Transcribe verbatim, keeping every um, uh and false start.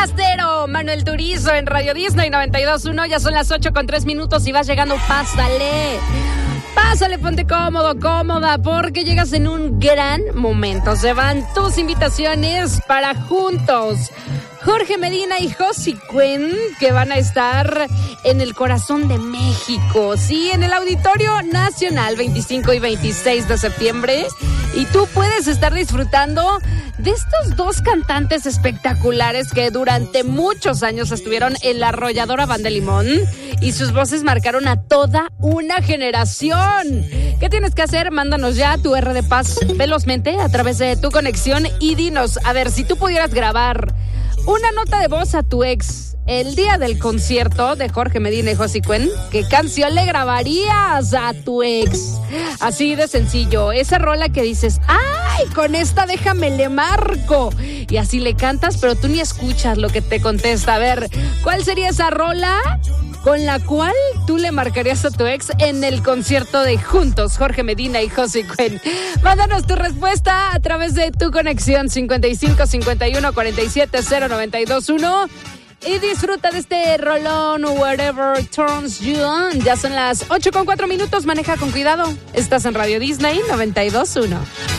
Forastero, Manuel Turizo en Radio Disney noventa y dos punto uno. Ya son las ocho con tres minutos y vas llegando. Pásale. Pásale, ponte cómodo, cómoda, porque llegas en un gran momento. Se van tus invitaciones para juntos. Jorge Medina y Josie Cuen, que van a estar en el corazón de México, sí, en el Auditorio Nacional, veinticinco y veintiséis de septiembre. Y tú puedes estar disfrutando de estos dos cantantes espectaculares que durante muchos años estuvieron en la arrolladora Banda Limón y sus voces marcaron a toda una generación. ¿Qué tienes que hacer? Mándanos ya tu R de Paz velozmente a través de tu conexión y dinos, a ver, si tú pudieras grabar una nota de voz a tu ex el día del concierto de Jorge Medina y Josie Cuen, ¿qué canción le grabarías a tu ex? Así de sencillo, esa rola que dices, ¡ay, con esta déjame le marco! Y así le cantas, pero tú ni escuchas lo que te contesta. A ver, ¿cuál sería esa rola con la cual tú le marcarías a tu ex en el concierto de Juntos, Jorge Medina y Josie Cuen? Mándanos tu respuesta a través de tu conexión cincuenta y cinco, cincuenta y uno, cuarenta y siete, cero noventa y dos uno y disfruta de este rolón Whatever Turns You On. Ya son las ocho con cuatro minutos, maneja con cuidado. Estás en Radio Disney noventa y dos punto uno.